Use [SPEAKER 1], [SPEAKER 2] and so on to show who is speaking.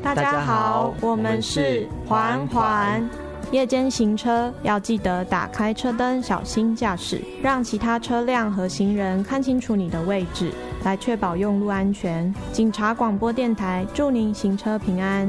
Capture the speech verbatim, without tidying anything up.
[SPEAKER 1] 大家好，我们是环环。夜间行车要记得打开车灯，小心驾驶，让其他车辆和行人看清楚你的位置，来确保用路安全。警察广播电台祝您行车平安。